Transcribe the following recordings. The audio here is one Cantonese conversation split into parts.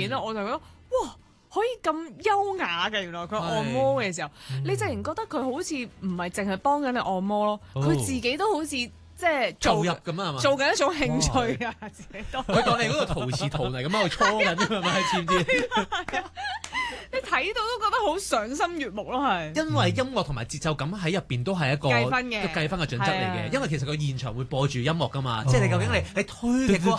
片咧，我就覺得哇！可以咁優雅嘅，原來佢按摩嘅時候，你突然覺得佢好似唔係淨係幫緊你按摩咯，佢自己都好似即係投入咁啊嘛， 做緊一種興趣啊，自己都。 佢當你嗰個陶瓷陶泥咁喺度搓緊㗎嘛，知唔知？ 你睇到都覺得好賞心悅目咯，係。 因為音樂同埋節奏感喺入邊都係一個計分嘅準則嚟嘅。因為其實個現場會播住音樂㗎嘛，即係你究竟你推嘅嗰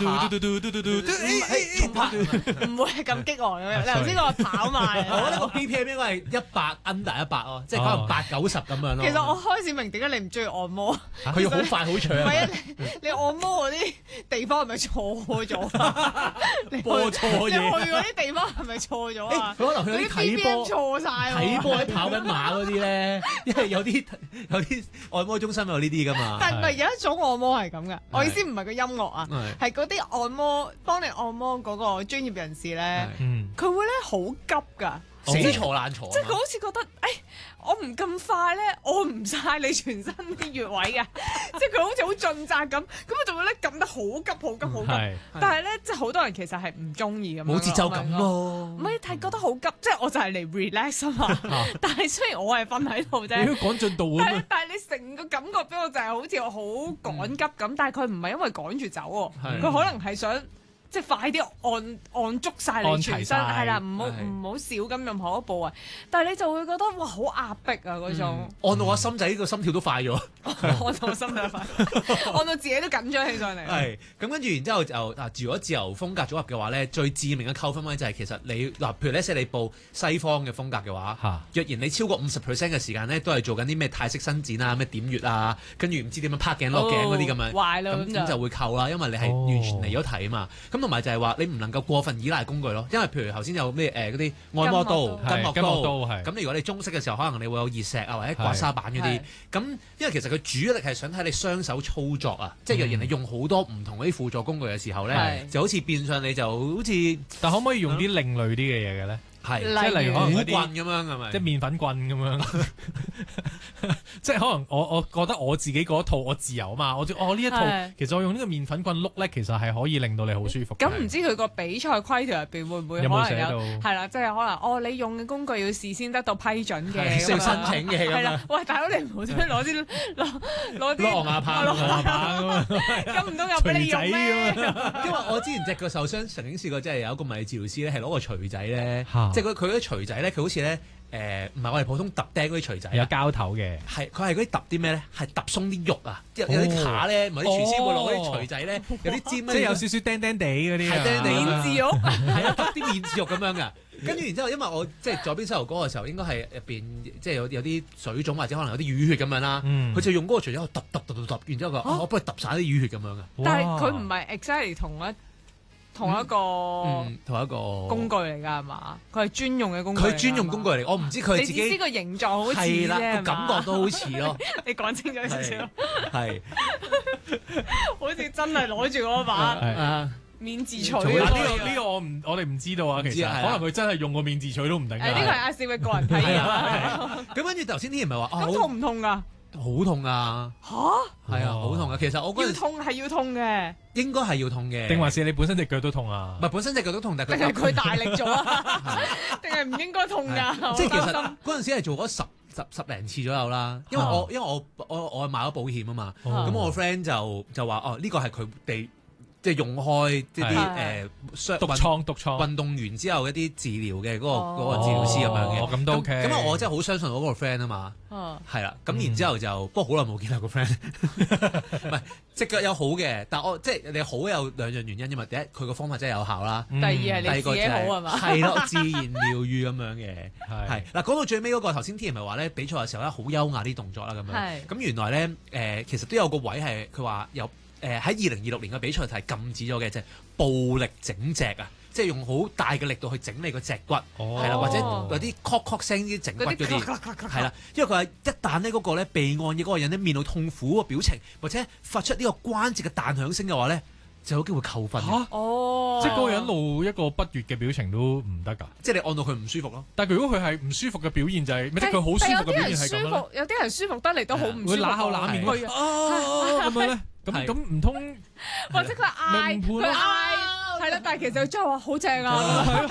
下， 唔會係咁激昂嘅。你頭先個跑埋， 我覺得個 BPM 應該係100 under 100咯，即係可能80-90咁樣咯。 其實我開始明點解你唔中意按摩， 佢要好快好長。 唔係啊，你按摩嗰啲地方係咪錯咗？ 播錯嘢。 你去嗰啲地方係咪錯咗啊？ 可能佢啲睇波錯晒， 睇波喺跑緊馬嗰啲咧，因為有啲按摩中心有呢啲噶嘛。 但係唔係有一種按摩係咁嘅？我意思唔係個音樂啊，係嗰啲按摩幫你按摩嗰個專業人士咧，佢會咧好急㗎。 死坐爛坐， 即係佢好似覺得，我唔咁快咧，我唔晒你全身啲穴位嘅，即係佢好似好盡責咁，咁就會咧撳得好急、好急、好急。但係咧，即係好多人其實係唔中意咁樣， 冇節奏感咯。 唔係係覺得好急，即係我就係嚟 relax 啊嘛。但係雖然我係瞓喺度啫， 你要趕進度啊！ 但係你成個感覺俾我就係好似我好趕急咁，但係佢唔係因為趕住走喎，佢可能係想。即係快啲按足晒你全身，係啦，唔好少咁任何一個部位，但係你就會覺得哇好壓迫啊嗰種， 按到我心仔個心跳都快咗， 按到我心跳快，按到自己都緊張起上嚟。 係咁跟住，然之後就如果自由風格組合嘅話咧，最致命嘅扣分位就係其實你譬如咧，你報西方嘅風格嘅話，若然你超過50% 嘅時間咧，都係做緊啲咩泰式伸展啊、咩點穴啊，跟住唔知點樣拍頸落頸嗰啲咁樣，咁就會扣啦，因為你係完全離咗題啊嘛。咁同埋就係話你唔能夠過分依賴工具咯，因為譬如頭先有咩嗰啲按摩刀、筋膜刀，咁如果你中式嘅時候，可能你會有熱石啊或者刮痧板嗰啲，咁因為其實佢主力係想睇你雙手操作啊，即係若然你用好多唔同嗰啲輔助工具嘅時候咧，就好似變相你就好似， 但可唔可以用啲另類啲嘅嘢嘅咧？ 係， 即係例如可能鼓棍咁樣係咪？ 即係麵粉棍咁樣，即係可能我覺得我自己嗰套我自由啊嘛，我呢一套其實我用呢個麵粉棍碌咧，其實係可以令到你好舒服。 咁唔知佢個比賽規條入邊會唔會可能有係啦，即係可能你用嘅工具要事先得到批准嘅， 需要申請嘅係啦。喂，大佬你唔好攞啲攞牙棒咁唔通又俾你用咩？ 因為我之前隻腳受傷，曾經試過即係有一個物理治療師咧，係攞個錘仔咧。即係佢嗰啲錘仔咧，佢好似咧唔係我哋普通揼釘嗰啲錘仔， 有膠頭嘅。 係佢係嗰啲揼啲咩咧？係揼鬆啲肉啊！有啲卡咧，唔係啲廚師會攞嗰啲錘仔咧，有啲尖咧， 即係有少少釘釘地嗰啲。 係釘地面字肉， 係啊，揼啲面字肉咁樣㗎。跟住然之後，因為我即係左邊膝頭哥嘅時候，應該係入邊即係有啲水腫或者可能有啲淤血咁樣啦。佢就用嗰個錘仔喺度揼，然之後佢我幫佢揼晒啲淤血咁樣㗎。 但係佢唔係 exactly 同一個工具嚟㗎係嘛？佢係專用嘅工具。 佢專用工具嚟，我唔知佢自己。 你知個形狀好似啫， 個感覺都好似咯。 你講清楚少少。 係， 好似真係攞住嗰把面字錘。 呢個我哋唔知道啊，其實可能佢真係用個面字錘都唔定。 呢個係阿少嘅個人體驗。 咁跟住頭先啲人咪話咁痛唔痛㗎？ 好痛啊！ 嚇， 係啊，好痛啊！其實我嗰陣要痛嘅， 應該係要痛嘅， 定還是你本身隻腳都痛啊？ 唔係本身隻腳都痛，但係定係佢大力咗啊？定係唔應該痛㗎？ 即係其實嗰陣時係做咗十零次左右啦，因為我買咗保險啊嘛，咁我 friend 就話呢個係佢哋。即係用開即係啲獨創運動員之後一啲治療嘅嗰個治療師咁樣嘅， 咁都 OK。 咁我真係好相信我嗰個 friend 啊嘛，係啦。咁然之後就不過好耐冇見到個 friend，唔係隻腳有好嘅，但我即係你好有兩樣原因，因為第一佢個方法真係有效啦， 第二係你自己好係嘛？ 係咯，自然療愈咁樣嘅，係嗱講到最尾嗰個頭先天咪話咧比賽嘅時候咧好優雅啲動作啦咁樣，咁原來咧其實都有個位係佢話有。喺2026年嘅比賽係禁止咗嘅，即係暴力整脊啊！即係用好大嘅力度去整你個脊骨，係啦，或者有啲咳聲啲整骨嗰啲，係啦，因為佢話一旦呢嗰個咧被按嘅嗰個人咧面露痛苦嘅表情，或者發出呢個關節嘅彈響聲嘅話咧，就有機會扣分。 即係嗰個人露一個不悅嘅表情都唔得㗎， 即係你按到佢唔舒服咯。 但係如果佢係唔舒服嘅表現就係，即係佢好舒服嘅表現係咁樣。 有啲人舒服得嚟都好唔舒服， 會揦口揦面咁樣咧。咁唔通， 或者佢嗌，係啦，但係其實佢真係話好正啊！